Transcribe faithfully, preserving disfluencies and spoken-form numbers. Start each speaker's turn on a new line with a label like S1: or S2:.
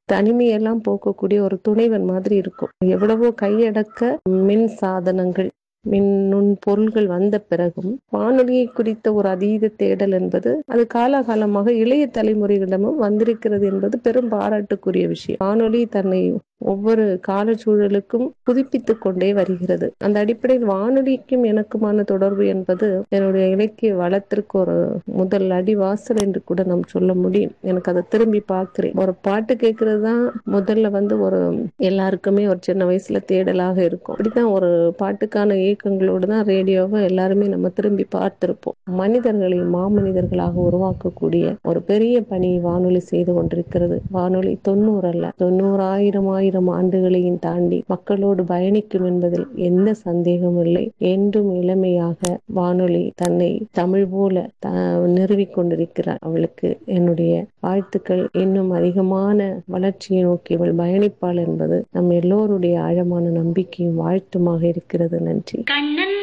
S1: தனிமையெல்லாம் போக்கக்கூடிய ஒரு துணைவன் மாதிரி இருக்கும். எவ்வளவோ கையடக்க மின் சாதனங்கள், மின் நுண் பொருள்கள் வந்த பிறகும் வானொலியை குறித்த ஒரு அதீத தேடல் என்பது அது காலாகாலமாக இளைய தலைமுறைகளிடமும் வந்திருக்கிறது என்பது பெரும் பாராட்டுக்குரிய விஷயம். வானொலி தன்னை ஒவ்வொரு காலச்சூழலுக்கும் புதுப்பித்துக் கொண்டே வருகிறது. அந்த அடிப்படையில் வானொலிக்கும் எனக்குமான தொடர்பு என்பது என்னுடைய இலக்கிய வளத்திற்கு ஒரு முதல் அடிவாசல் என்று கூட நாம் சொல்ல முடியும். எனக்கு அதை திரும்பி பார்க்கிறேன். ஒரு பாட்டு கேட்கறது தான் முதல்ல வந்து ஒரு எல்லாருக்குமே ஒரு சின்ன வயசுல தேடலாக இருக்கும். அப்படித்தான் ஒரு பாட்டுக்கான இயக்கங்களோடு தான் ரேடியோவை எல்லாருமே நம்ம திரும்பி பார்த்திருப்போம். மனிதர்களை மாமனிதர்களாக உருவாக்கக்கூடிய ஒரு பெரிய பணி வானொலி செய்து கொண்டிருக்கிறது. வானொலி தொண்ணூறு அல்ல, தொண்ணூறாயிரம் ஆயிரம் ஆண்டுகளையும் தாண்டி மக்களோடு பயணிக்கும் என்பதில் எந்த சந்தேகமும் இல்லை. என்றும் இளமையாக வானொலி தன்னை தமிழ் போல த நிறுவிக் கொண்டிருக்கிறார். அவளுக்கு என்னுடைய வாழ்த்துக்கள். இன்னும் அதிகமான வளர்ச்சியை நோக்கி அவள் பயணிப்பாள் என்பது நம் எல்லோருடைய ஆழமான நம்பிக்கையும் வாழ்த்துமாக இருக்கிறது. நன்றி.